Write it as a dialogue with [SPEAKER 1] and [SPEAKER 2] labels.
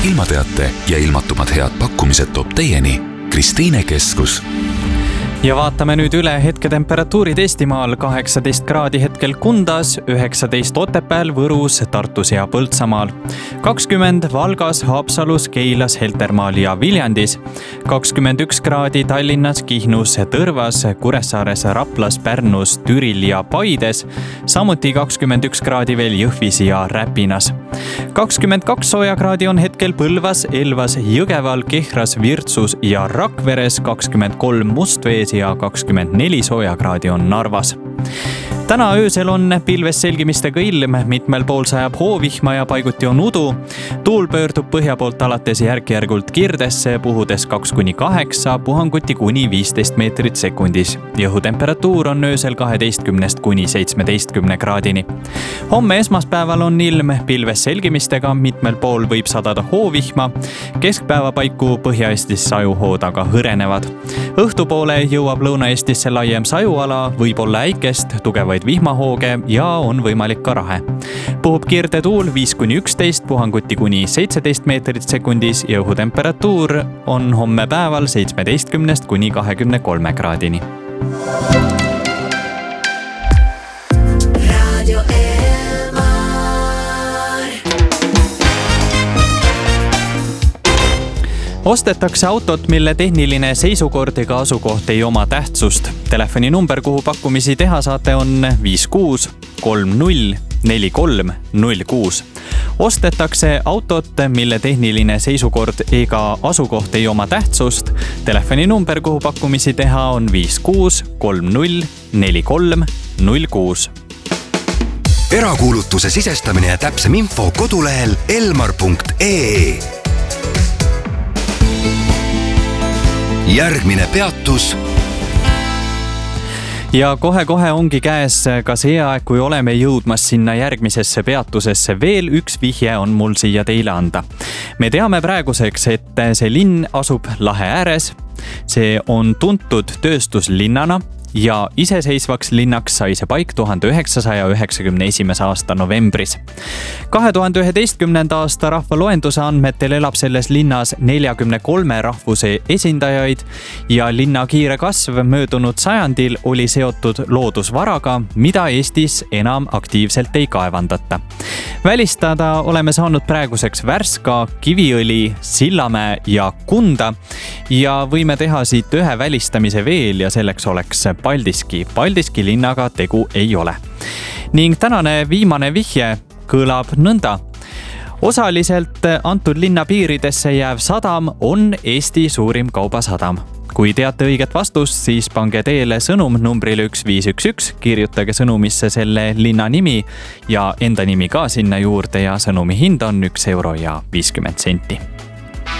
[SPEAKER 1] ilmateate ja ilmatumad head pakkumised toob teieni Kristiine Keskus.
[SPEAKER 2] Ja vaatame nüüd üle hetketemperatuurid Eestimaal. 18 kraadi hetkel Kundas, 19 Otepääl, Võrus, Tartus ja Põltsamaal, 20 Valgas, Haapsalus, Keilas, Heltermaal ja Viljandis, 21 kraadi Tallinnas, Kihnus, Tõrvas, Kuressaares, Raplas, Pärnus, Türil ja Paides, samuti 21 kraadi veel Jõhvis ja Räpinas. 22 soojakraadi on hetkel Põlvas, Elvas, Jõgeval, Kehras, Virtsus ja Rakveres, 23 Mustvees ja 24 soojakraadi on Narvas. Täna öösel on pilves selgimistega ilm, mitmel pool sajab hoovihma ja paiguti on udu. Tuul pöördub põhja poolt alates järk-järgult kirdesse, puhudes 2-8, puhanguti kuni 15 meetrit sekundis. Õhutemperatuur on öösel 12 kuni 17 kraadini. Homme esmaspäeval on ilm pilves selgimistega, mitmel pool võib sadada hoovihma. Keskpäeva paiku Põhja-Eestis sajuhood aga hõrenevad. Õhtupoole jõuab Lõuna-Eestisse laiem sajuala, võib olla äikest, tugevaid vihmahooge ja on võimalik ka rahe. Puhub kirdetuul 5-11, puhanguti kuni 17 meetrit sekundis ja õhutemperatuur on homme päeval 17 kuni 23 kraadini. Ostetakse autot, mille tehniline seisukord ega asukoht ei oma tähtsust. Telefoninumber, kuhu pakkumisi teha saate, on 56 30 43 06. Ostetakse autot, mille tehniline seisukord ega asukoht ei oma tähtsust. Telefoninumber, kuhu pakkumisi teha, on 56 30 43 06.
[SPEAKER 3] Erakuulutuse sisestamine ja täpsem info kodulehel elmar.ee. Järgmine peatus.
[SPEAKER 2] Ja kohe-kohe ongi käes ka see aeg, kui oleme jõudmas sinna järgmisesse peatusesse. Veel üks vihje on mul siia teile anda. Me teame praeguseks, et see linn asub lahe ääres. See on tuntud tööstuslinnana ja iseseisvaks linnaks sai see paik 1991. aasta novembris. 2011. aasta rahvaloenduse andmetel elab selles linnas 43 rahvuse esindajaid ja linna kiire kasv möödunud sajandil oli seotud loodusvaraga, mida Eestis enam aktiivselt ei kaevandata. Välistada oleme saanud praeguseks Värska, Kiviõli, Sillamäe ja Kunda ja võime teha siit ühe välistamise veel ja selleks oleks Paldiski. Paldiski linnaga tegu ei ole. Ning tänane viimane vihje kõlab nõnda. Osaliselt antud linna piiridesse jääv sadam on Eesti suurim kaubasadam. Kui teate õiget vastust, siis pange teele sõnum numbrile 1511, kirjutage sõnumisse selle linna nimi ja enda nimi ka sinna juurde ja sõnumi hind on 1 euro ja 50 senti.